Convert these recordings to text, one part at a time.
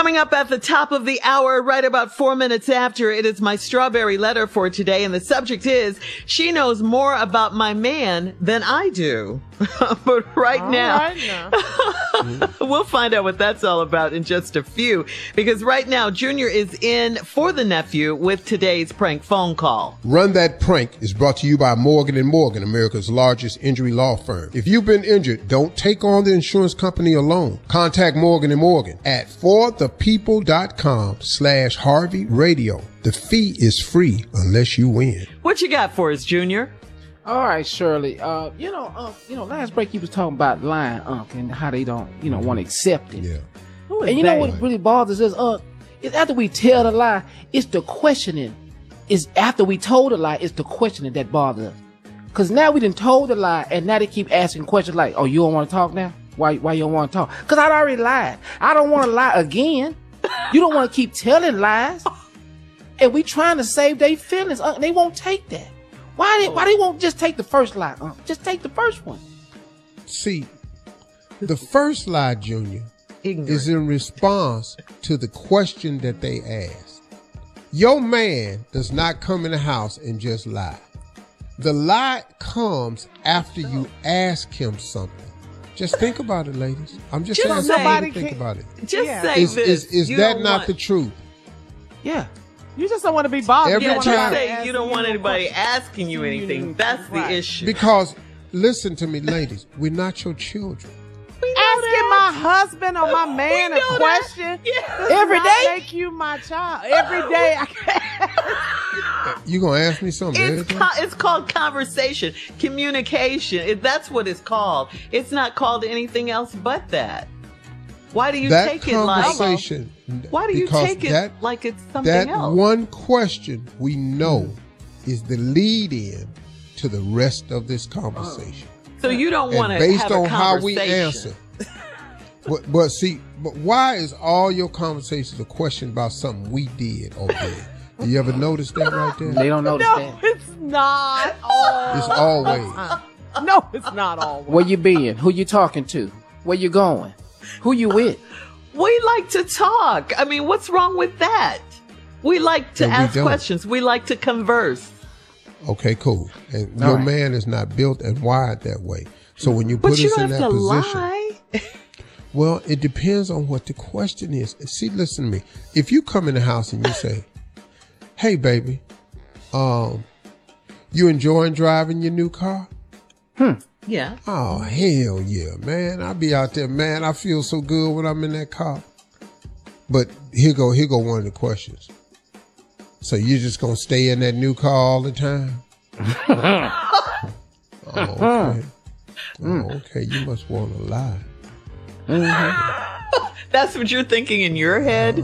Coming up at the top of the hour, right about 4 minutes after, it is my strawberry letter for today. And the subject is, she knows more about my man than I do. But right now, we'll find out what that's all about in just a few. Because right now, Junior is in for the nephew with today's prank phone call. Run That Prank is brought to you by Morgan & Morgan, America's largest injury law firm. If you've been injured, don't take on the insurance company alone. Contact Morgan & Morgan at forthepeople.com/Harvey Radio. The fee is free unless you win. What you got for us, Junior? All right, Shirley. Last break you was talking about lying, and how they don't, want to accept it. Yeah. And you know what really bothers us, is after we tell the lie, it's the questioning. Is after we told the lie, it's the questioning that bothers us. Cause now we done told the lie, and now they keep asking questions like, "Oh, you don't want to talk now? Why you don't want to talk?" Cause I already lied. I don't want to lie again. You don't want to keep telling lies, and we trying to save their feelings. They won't take that. Why they won't just take the first lie? Just take the first one. See, the first lie, Junior, is in response to the question that they asked. Your man does not come in the house and just lie. The lie comes after you ask him something. Just think about it, ladies. I'm just asking you to think about it. Just say this. Is that not the truth? Yeah. You just don't want to be bothered. Every time you don't want anybody asking you anything. That's the issue. Because, listen to me, ladies, we're not your children. Asking my husband or my man a question Every day? make you my child. Every day I can't. You gonna ask me something? It's called conversation, communication. That's what it's called. It's not called anything else but that. Why do you take it like? Why do you take it like it's something else? That one question we know is the lead-in to the rest of this conversation. So you don't want to based have a on how we conversation. answer. But why is all your conversations a question about something we did or did? Do you ever notice that right there? They don't notice that. It's not always. It's always. No, it's not always. Where you been? Who you talking to? Where you going? Who you with? We like to talk. I mean, what's wrong with that? We like to ask questions. We like to converse. Okay, cool. And your man is not built and wired that way. So when you put us in that position, lie. Well, it depends on what the question is. See, listen to me. If you come in the house and you say, "Hey, baby, you enjoying driving your new car?" Yeah. Oh, hell yeah, man. I'll be out there, man. I feel so good when I'm in that car. But here go one of the questions. So you're just going to stay in that new car all the time? Okay. You must want to lie. That's what you're thinking in your head?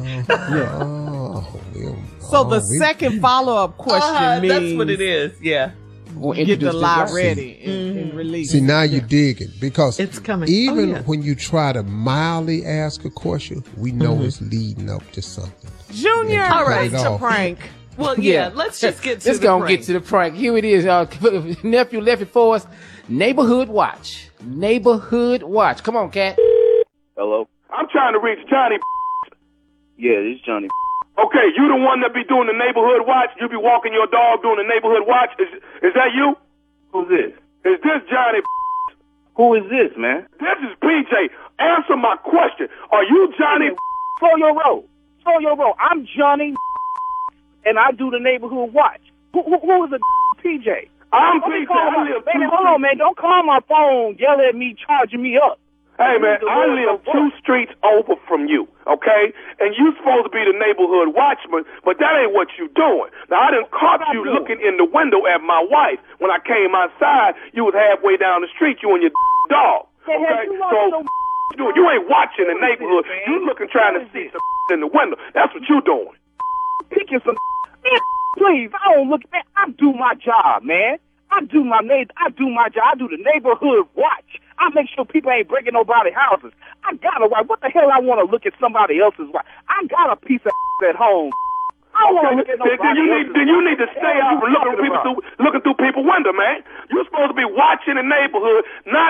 So the second follow-up question means... That's what it is, yeah. Get the lie ready and release. See, now you're digging because it's coming. Even when you try to mildly ask a question, we know it's leading up to something. Junior, all right, it's a prank. Well, let's just get to Let's go get to the prank. Here it is. Nephew left it for us. Neighborhood Watch. Neighborhood Watch. Come on, Cat. Hello? I'm trying to reach Johnny. Yeah, this is Johnny. Okay, you the one that be doing the neighborhood watch? You be walking your dog doing the neighborhood watch? Is that you? Who's this? Is this Johnny? Who is this, man? This is PJ. Answer my question. Are you Johnny? Slow your roll. I'm Johnny, and I do the neighborhood watch. Who is a PJ? I'm PJ. Baby, hold on, man. Don't call my phone, yell at me, charging me up. Hey, man, I live 2 streets over from you, okay? And you supposed to be the neighborhood watchman, but that ain't what you doing. Now, I done caught you looking in the window at my wife. When I came outside, you was halfway down the street, you and your dog, okay? So, you ain't watching the neighborhood. You looking trying to see some in the window. That's what you doing. Picking some please, I don't look, man. I do my job, man. I do my job. I do the neighborhood watch. I make sure people ain't breaking nobody's houses. I got a wife. What the hell I want to look at somebody else's wife? I got a piece of at home. I don't want to look at nobody else's. Then you need to stay out from looking through people's window, man. You're supposed to be watching the neighborhood, not